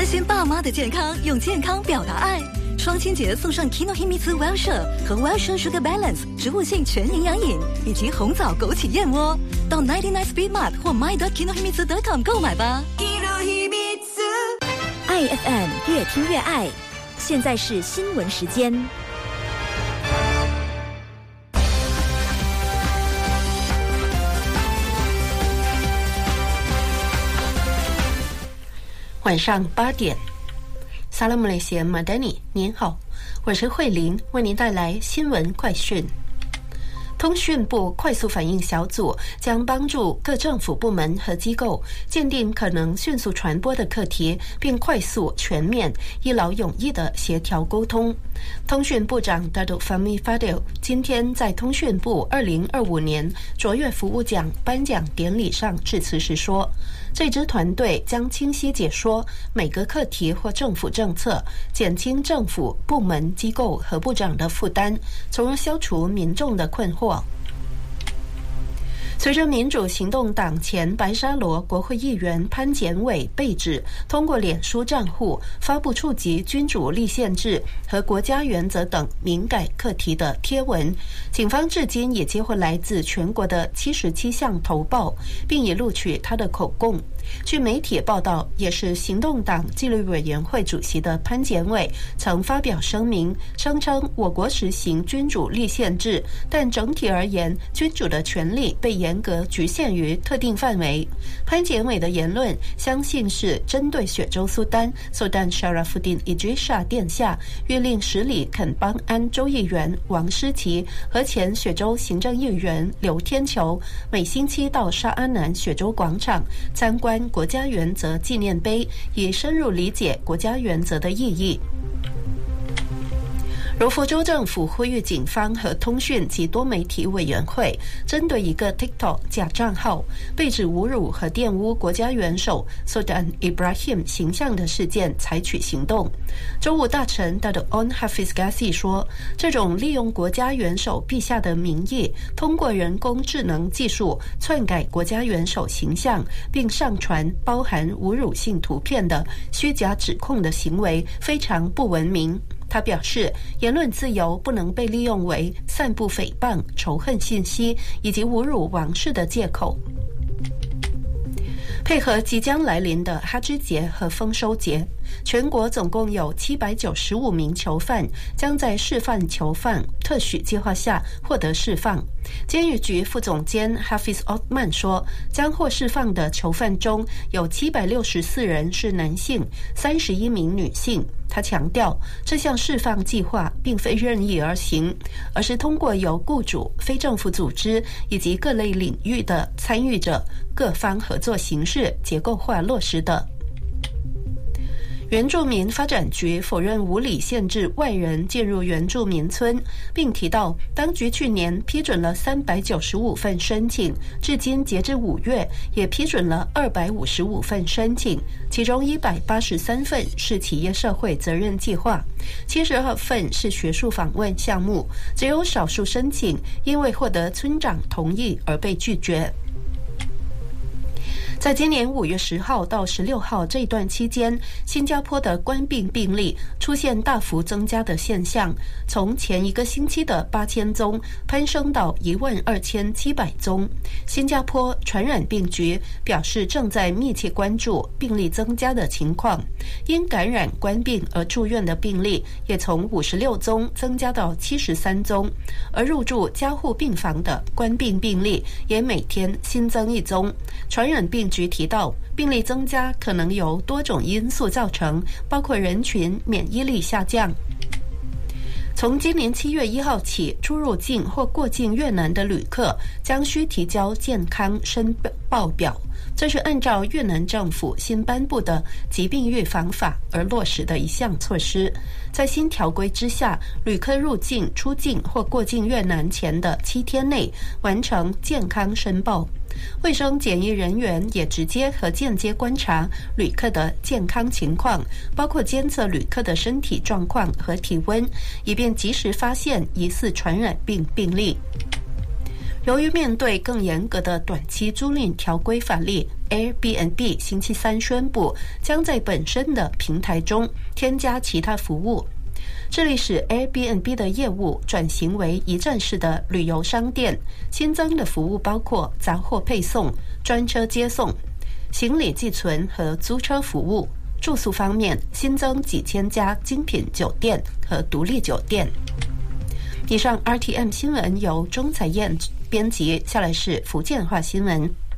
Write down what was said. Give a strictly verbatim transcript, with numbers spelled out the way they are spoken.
现爸妈的健康，用健康表达爱。双亲节送上 Kinohimitsu Wellshire 和 Wellshire Sugar Balance 植物性全营养饮，以及红枣枸杞燕窝。到 九十九 Speed Mart 或 my dot kinohimitsu dot com 购买吧。 爱 F M 越听越爱，现在是新闻时间。 晚上八点，萨拉姆雷西马丹尼，您好，我是慧玲，为您带来新闻快讯。通讯部快速反应小组将帮助各政府部门和机构鉴定可能迅速传播的课题，并快速、全面、一劳永逸地协调沟通。通讯部长 Datuk Fahmi Fadil 今天在通讯部二零二五年卓越服务奖颁奖典礼上致辞时说，这支团队将清晰解说每个课题或政府政策，减轻政府部门、机构和部长的负担，从而消除民众的困惑。随着民主行动党前白沙罗国会议员潘检伟被指通过脸书账户发布触及君主立宪制和国家原则等敏感课题的贴文，警方至今也接获来自全国的七十七项投报，并已录取他的口供。据媒体报道，也是行动党纪律委员会主席的潘检伟曾发表声明，声称我国实行君主立宪制，但整体而言，君主的权力被严格局限于特定范围。潘检伟的言论相信是针对雪州苏丹苏丹 Sharafuddin Idrissa 殿下谕令十里肯邦安州议员王诗琪和前雪州行政议员刘天球每星期到沙阿南雪州广场参观国家原则纪念碑，以深入理解国家原则的意义。柔佛州政府呼吁警方和通讯及多媒体委员会针对一个 TikTok 假账号被指侮辱和玷污国家元首 Sultan Ibrahim 形象的事件采取行动。州务大臣 Datuk Onn Hafiz Ghazi 说，这种利用国家元首陛下的名义，通过人工智能技术篡改国家元首形象并上传包含侮辱性图片的虚假指控的行为非常不文明。他表示，言论自由不能被利用为散布诽谤、仇恨信息以及侮辱王室的借口。配合即将来临的哈芝节和丰收节，全国总共有七百九十五名囚犯将在释放囚犯特许计划下获得释放。监狱局副总监 Hafiz Othman 说，将获释放的囚犯中有七百六十四人是男性，三十一名女性。他强调，这项释放计划并非任意而行，而是通过由雇主、非政府组织以及各类领域的参与者各方合作形式结构化落实的。原住民发展局否认无理限制外人进入原住民村，并提到当局去年批准了三百九十五份申请，至今截至五月也批准了二百五十五份申请，其中一百八十三份是企业社会责任计划，七十二份是学术访问项目，只有少数申请因为获得村长同意而被拒绝。在今年五月十号到十六号这段期间，新加坡的冠病病例出现大幅增加的现象，从前一个星期的八千宗攀升到一万二千七百宗。新加坡传染病局表示，正在密切关注病例增加的情况，因感染冠病而住院的病例也从五十六宗增加到七十三宗，而入住加护病房的冠病病例也每天新增一宗。传染病局提到，病例增加可能由多种因素造成，包括人群免疫力下降。从今年七月一号起，出入境或过境越南的旅客将需提交健康申报表，这是按照越南政府新颁布的疾病预防法而落实的一项措施。在新条规之下，旅客入境、出境或过境越南前的七天内完成健康申报。卫生检疫人员也直接和间接观察旅客的健康情况，包括监测旅客的身体状况和体温，以便及时发现疑似传染病病例。 由于面对更严格的短期租赁条规法律， Airbnb 星期三宣布将在本身的平台中添加其他服务。这里使 Airbnb 的业务转型为一站式的旅游商店，新增的服务包括杂货配送、专车接送、行李寄存和租车服务。住宿方面，新增几千家精品酒店和独立酒店。以上 R T M 新闻由钟彩燕编辑，下来是福建话新闻。